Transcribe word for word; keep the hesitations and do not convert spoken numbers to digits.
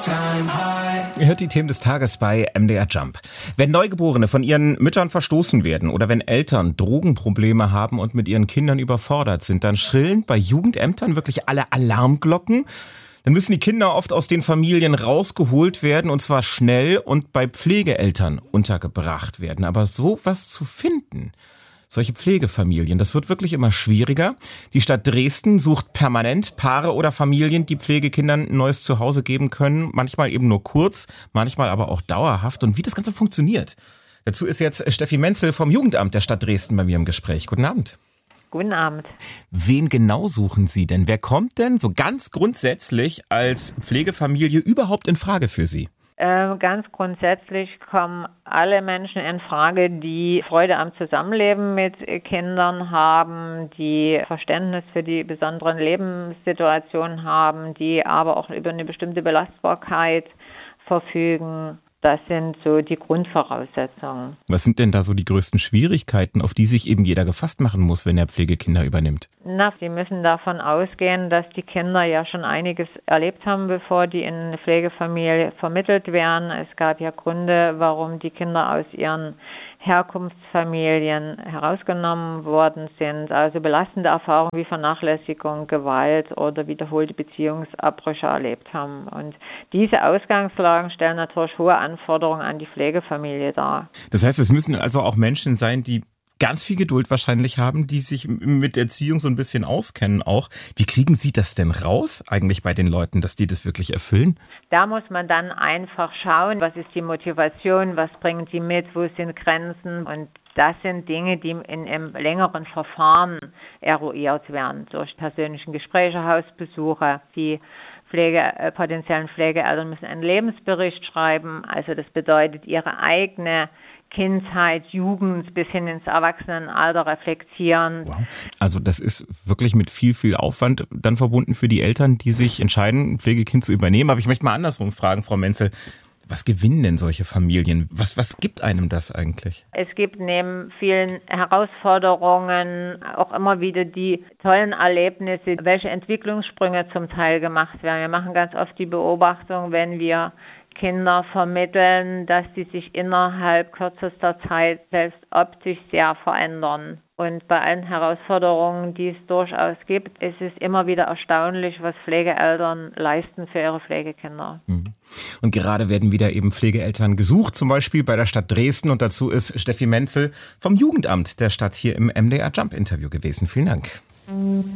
Ihr hört die Themen des Tages bei M D R Jump. Wenn Neugeborene von ihren Müttern verstoßen werden oder wenn Eltern Drogenprobleme haben und mit ihren Kindern überfordert sind, dann schrillen bei Jugendämtern wirklich alle Alarmglocken. Dann müssen die Kinder oft aus den Familien rausgeholt werden und zwar schnell und bei Pflegeeltern untergebracht werden. Aber sowas zu finden, solche Pflegefamilien, das wird wirklich immer schwieriger. Die Stadt Dresden sucht permanent Paare oder Familien, die Pflegekindern ein neues Zuhause geben können. Manchmal eben nur kurz, manchmal aber auch dauerhaft. Und wie das Ganze funktioniert, dazu ist jetzt Steffi Menzel vom Jugendamt der Stadt Dresden bei mir im Gespräch. Guten Abend. Guten Abend. Wen genau suchen Sie denn? Wer kommt denn so ganz grundsätzlich als Pflegefamilie überhaupt in Frage für Sie? Äh, ganz grundsätzlich kommen alle Menschen in Frage, die Freude am Zusammenleben mit Kindern haben, die Verständnis für die besonderen Lebenssituationen haben, die aber auch über eine bestimmte Belastbarkeit verfügen. Das sind so die Grundvoraussetzungen. Was sind denn da so die größten Schwierigkeiten, auf die sich eben jeder gefasst machen muss, wenn er Pflegekinder übernimmt? Na, Sie müssen davon ausgehen, dass die Kinder ja schon einiges erlebt haben, bevor die in eine Pflegefamilie vermittelt werden. Es gab ja Gründe, warum die Kinder aus ihren Herkunftsfamilien herausgenommen worden sind. Also belastende Erfahrungen wie Vernachlässigung, Gewalt oder wiederholte Beziehungsabbrüche erlebt haben. Und diese Ausgangslagen stellen natürlich hohe Anforderungen an die Pflegefamilie dar. Das heißt, es müssen also auch Menschen sein, die ganz viel Geduld wahrscheinlich haben, die sich mit Erziehung so ein bisschen auskennen auch. Wie kriegen Sie das denn raus eigentlich bei den Leuten, dass die das wirklich erfüllen? Da muss man dann einfach schauen, was ist die Motivation, was bringen die mit, wo sind Grenzen. Und das sind Dinge, die in einem längeren Verfahren eruiert werden, durch persönlichen Gespräche, Hausbesuche. Die Pflege, potenziellen Pflegeeltern müssen einen Lebensbericht schreiben. Also das bedeutet, ihre eigene Kindheit, Jugend bis hin ins Erwachsenenalter reflektieren. Wow. Also das ist wirklich mit viel, viel Aufwand dann verbunden für die Eltern, die sich entscheiden, ein Pflegekind zu übernehmen. Aber ich möchte mal andersrum fragen, Frau Menzel, was gewinnen denn solche Familien? Was, was gibt einem das eigentlich? Es gibt neben vielen Herausforderungen auch immer wieder die tollen Erlebnisse, welche Entwicklungssprünge zum Teil gemacht werden. Wir machen ganz oft die Beobachtung, wenn wir Kinder vermitteln, dass die sich innerhalb kürzester Zeit selbst optisch sehr verändern. Und bei allen Herausforderungen, die es durchaus gibt, ist es immer wieder erstaunlich, was Pflegeeltern leisten für ihre Pflegekinder. Und gerade werden wieder eben Pflegeeltern gesucht, zum Beispiel bei der Stadt Dresden. Und dazu ist Steffi Menzel vom Jugendamt der Stadt hier im M D R Jump Interview gewesen. Vielen Dank.